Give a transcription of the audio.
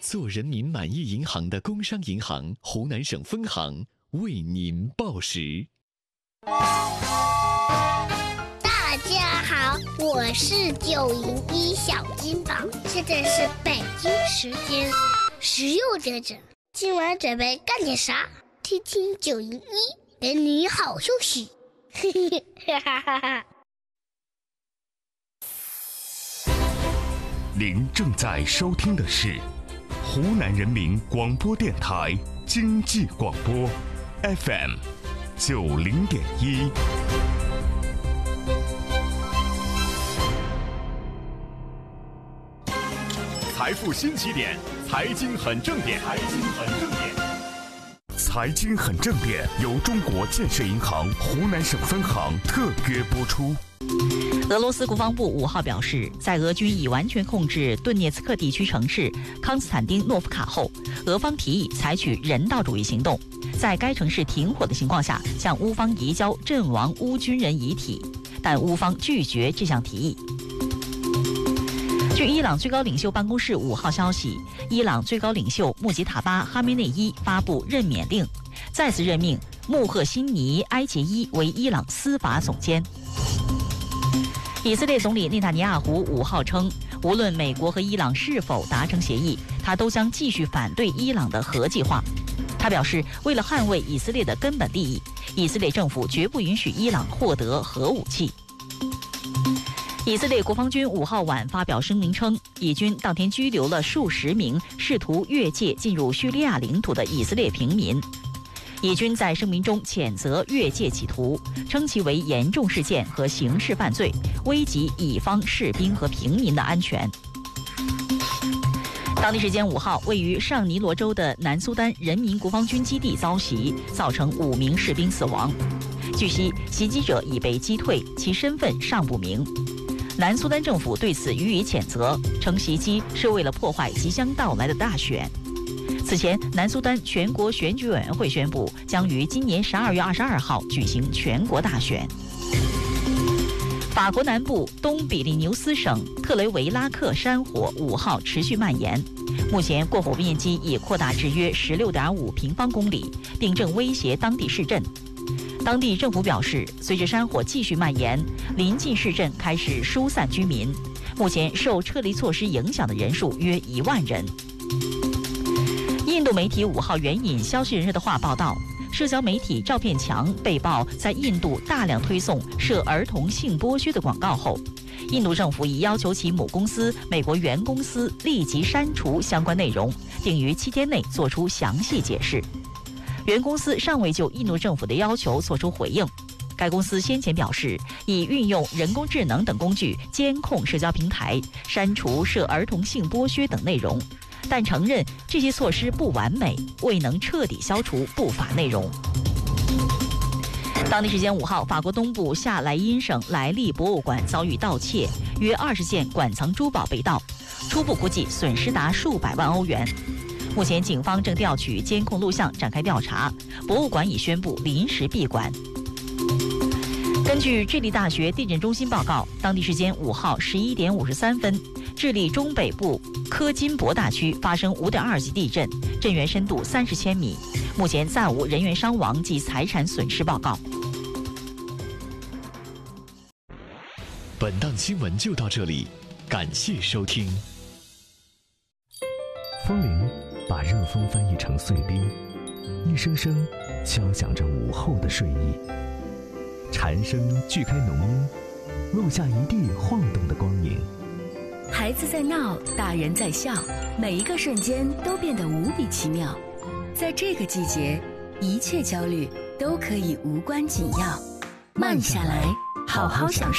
做人民满意银行的工商银行湖南省分行为您报时。 大家好，我是901小金宝，现在是北京时间16点整。今晚准备干点啥？听听901，给你好消息。嘿嘿哈哈哈。 您正在收听的是湖南人民广播电台经济广播 FM 90.1。财富新起点，财经很正点，财经很正点。财经很正点由中国建设银行湖南省分行特约播出。 俄罗斯国防部5号表示，在俄军已完全控制顿涅茨克地区城市康斯坦丁诺夫卡后，俄方提议采取人道主义行动，在该城市停火的情况下，向乌方移交阵亡乌军人遗体，但乌方拒绝这项提议。据伊朗最高领袖办公室5号消息，伊朗最高领袖穆吉塔巴·哈梅内伊发布任免令，再次任命穆赫辛尼·埃杰伊为伊朗司法总监。以色列总理内塔尼亚胡5号称，无论美国和伊朗是否达成协议，他都将继续反对伊朗的核计划。他表示，为了捍卫以色列的根本利益，以色列政府绝不允许伊朗获得核武器。以色列国防军5号晚发表声明称，以军当天拘留了数十名试图越界进入叙利亚领土的以色列平民。以军在声明中谴责越界企图，称其为严重事件和刑事犯罪，危及以方士兵和平民的安全。当地时间5号，位于上尼罗州的南苏丹人民国防军基地遭袭，造成5名士兵死亡。据悉，袭击者已被击退，其身份尚不明。南苏丹政府对此予以谴责，称袭击是为了破坏即将到来的大选。此前，南苏丹全国选举委员会宣布，将于今年12月22号举行全国大选。法国南部东比利牛斯省特雷维拉克山火5号持续蔓延，目前过火面积已扩大至约16.5平方公里，并正威胁当地市镇。当地政府表示，随着山火继续蔓延，临近市镇开始疏散居民，目前受撤离措施影响的人数约1万人。印度媒体5号援引消息人士的话报道，社交媒体照片墙被曝在印度大量推送涉儿童性剥削的广告后，印度政府已要求其母公司美国原公司立即删除相关内容，并于7天内做出详细解释。原公司尚未就印度政府的要求作出回应。该公司先前表示，已运用人工智能等工具监控社交平台，删除涉儿童性剥削等内容，但承认这些措施不完美，未能彻底消除不法内容。当地时间5号，法国东部夏莱茵省莱利博物馆遭遇盗窃，约20件馆藏珠宝被盗，初步估计损失达数百万欧元。目前警方正调取监控录像展开调查，博物馆已宣布临时闭馆。根据智利大学地震中心报告，当地时间5号11点53分，智利中北部科金博大区发生5.2级地震，震源深度30千米。目前暂无人员伤亡及财产损失报告。 本档新闻就到这里，感谢收听。 风铃把热风翻译成碎冰，一声声敲响着午后的睡意。蝉声锯开浓荫，录下一地晃动的光影。 孩子在闹，大人在笑，每一个瞬间都变得无比奇妙。在这个季节，一切焦虑都可以无关紧要，慢下来，好好享受。